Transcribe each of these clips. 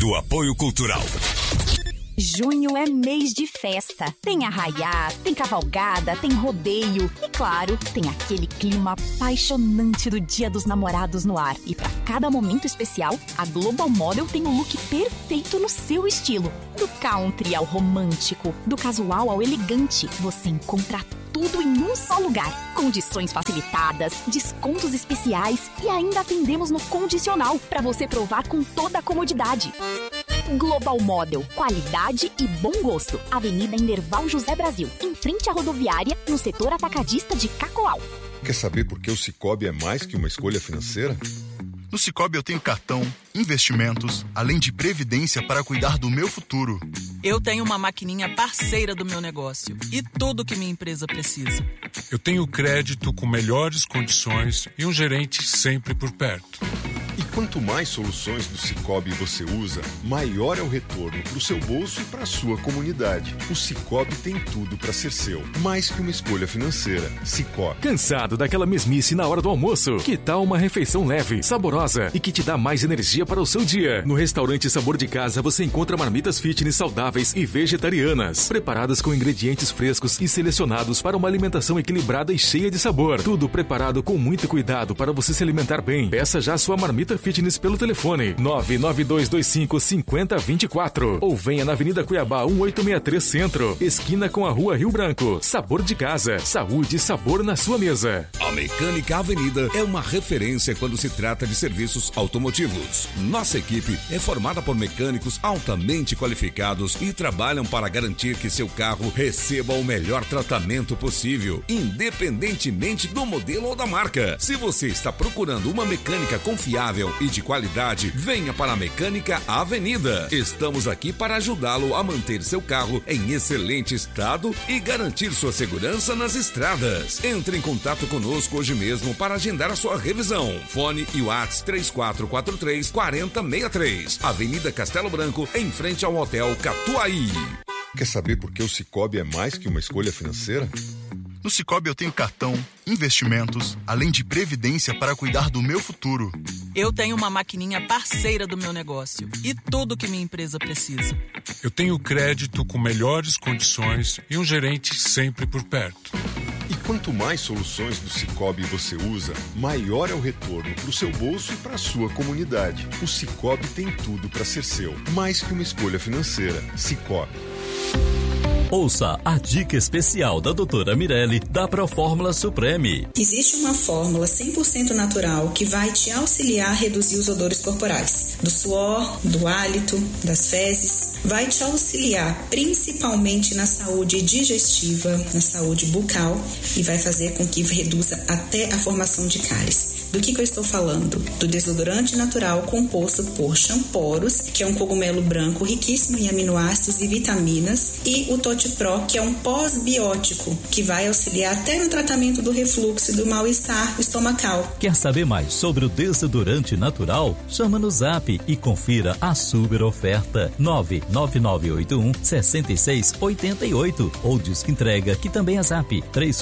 do Apoio Cultural. Junho é mês de festa. Tem arraiá, tem cavalgada, tem rodeio e, claro, tem aquele clima apaixonante do Dia dos Namorados no ar. E para cada momento especial, a Global Model tem o look perfeito no seu estilo. Do country ao romântico, do casual ao elegante, você encontra tudo em um só lugar. Condições facilitadas, descontos especiais e ainda atendemos no condicional para você provar com toda a comodidade. Global Model, qualidade e bom gosto. Avenida Enerval José Brasil, em frente à rodoviária, no setor atacadista de Cacoal. Quer saber por que o Sicoob é mais que uma escolha financeira? No Sicoob eu tenho cartão, investimentos, além de previdência para cuidar do meu futuro. Eu tenho uma maquininha parceira do meu negócio e tudo que minha empresa precisa. Eu tenho crédito com melhores condições e um gerente sempre por perto. E quanto mais soluções do Sicoob você usa, maior é o retorno para o seu bolso e para a sua comunidade. O Sicoob tem tudo para ser seu, mais que uma escolha financeira. Sicoob. Cansado daquela mesmice na hora do almoço? Que tal uma refeição leve, saborosa e que te dá mais energia para o seu dia? No restaurante Sabor de Casa você encontra marmitas fitness saudáveis e vegetarianas, preparadas com ingredientes frescos e selecionados para uma alimentação equilibrada e cheia de sabor. Tudo preparado com muito cuidado para você se alimentar bem. Peça já sua marmita Fitness pelo telefone 992255024 ou venha na Avenida Cuiabá 1863 Centro, esquina com a Rua Rio Branco. Sabor de Casa, saúde e sabor na sua mesa. A Mecânica Avenida é uma referência quando se trata de serviços automotivos. Nossa equipe é formada por mecânicos altamente qualificados e trabalham para garantir que seu carro receba o melhor tratamento possível, independentemente do modelo ou da marca. Se você está procurando uma mecânica confiável e de qualidade, venha para a Mecânica Avenida. Estamos aqui para ajudá-lo a manter seu carro em excelente estado e garantir sua segurança nas estradas. Entre em contato conosco hoje mesmo para agendar a sua revisão. Fone e WhatsApp 3443-4063. Avenida Castelo Branco, em frente ao Hotel Catuaí. Quer saber por que o Sicoob é mais que uma escolha financeira? No Sicoob eu tenho cartão, investimentos, além de previdência para cuidar do meu futuro. Eu tenho uma maquininha parceira do meu negócio e tudo que minha empresa precisa. Eu tenho crédito com melhores condições e um gerente sempre por perto. E quanto mais soluções do Sicoob você usa, maior é o retorno para o seu bolso e para a sua comunidade. O Sicoob tem tudo para ser seu, mais que uma escolha financeira. Sicoob. Ouça a dica especial da doutora Mirelle da Profórmula Supreme. Existe uma fórmula 100% natural que vai te auxiliar a reduzir os odores corporais. Do suor, do hálito, das fezes. Vai te auxiliar principalmente na saúde digestiva, na saúde bucal e vai fazer com que reduza até a formação de cáries. Do que eu estou falando? Do desodorante natural composto por Champoros, que é um cogumelo branco riquíssimo em aminoácidos e vitaminas, e o Toti Pro, que é um pós-biótico, que vai auxiliar até no tratamento do refluxo e do mal-estar estomacal. Quer saber mais sobre o desodorante natural? Chama no Zap e confira a super oferta 99981-6688 ou Disque Entrega, que também é Zap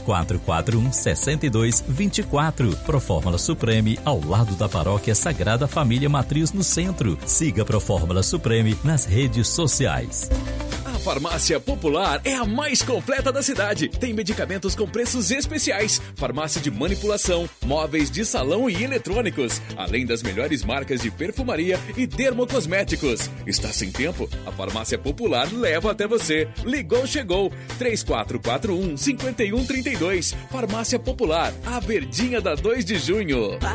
3441-6224. Profórmula Supreme, ao lado da Paróquia Sagrada Família Matriz no centro. Siga Profórmula Supreme nas redes sociais. A Farmácia Popular é a mais completa da cidade. Tem medicamentos com preços especiais, farmácia de manipulação, móveis de salão e eletrônicos, além das melhores marcas de perfumaria e dermocosméticos. Está sem tempo? A Farmácia Popular leva até você. Ligou, chegou. 3441-5132. Farmácia Popular, a verdinha da 2 de junho.